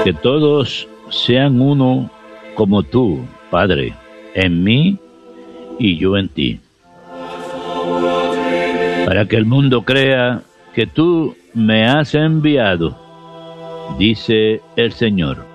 Que todos sean uno como tú, Padre, en mí y yo en ti, para que el mundo crea que tú me has enviado, dice el Señor.